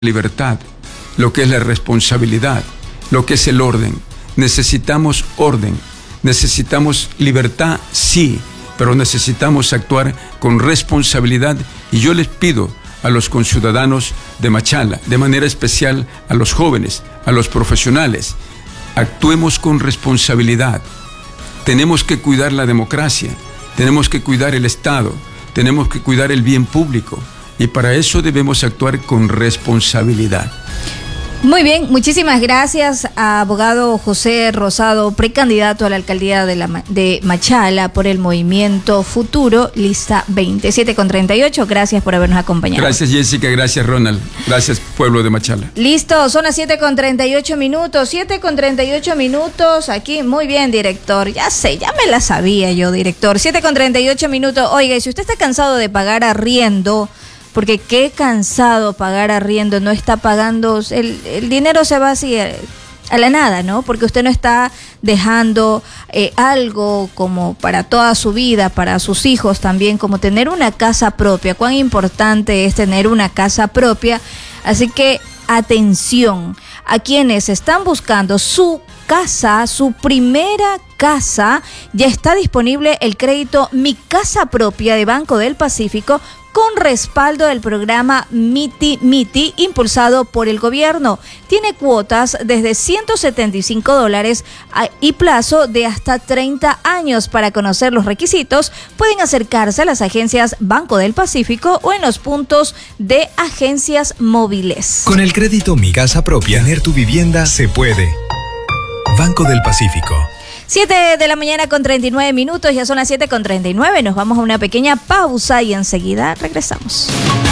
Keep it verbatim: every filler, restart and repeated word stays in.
libertad, lo que es la responsabilidad, lo que es el orden. Necesitamos orden, necesitamos libertad, sí, pero necesitamos actuar con responsabilidad, y yo les pido a los conciudadanos de Machala, de manera especial a los jóvenes, a los profesionales, actuemos con responsabilidad. Tenemos que cuidar la democracia, tenemos que cuidar el Estado, tenemos que cuidar el bien público, y para eso debemos actuar con responsabilidad. Muy bien, muchísimas gracias a abogado José Rosado, precandidato a la alcaldía de, la, de Machala por el Movimiento Futuro, lista veintisiete con treinta y ocho. Gracias por habernos acompañado. Gracias, Jessica, gracias, Ronald. Gracias, pueblo de Machala. Listo, son las siete con treinta y ocho minutos, siete con treinta y ocho minutos aquí. Muy bien, director, ya sé, ya me la sabía yo, director. siete con treinta y ocho minutos. Oiga, y si usted está cansado de pagar arriendo, porque qué cansado pagar arriendo, no está pagando, el, el dinero se va así a, a la nada, ¿no? Porque usted no está dejando eh, algo como para toda su vida, para sus hijos también, como tener una casa propia. Cuán importante es tener una casa propia. Así que atención a quienes están buscando su casa, su primera casa. Ya está disponible el crédito Mi Casa Propia de Banco del Pacífico, con respaldo del programa Miti Miti, impulsado por el gobierno. Tiene cuotas desde ciento setenta y cinco dólares y plazo de hasta treinta años. Para conocer los requisitos, pueden acercarse a las agencias Banco del Pacífico o en los puntos de agencias móviles. Con el crédito Mi Casa Propia, tener tu vivienda se puede. Banco del Pacífico. siete de la mañana con treinta y nueve minutos, ya son las siete con treinta y nueve. Nos vamos a una pequeña pausa y enseguida regresamos.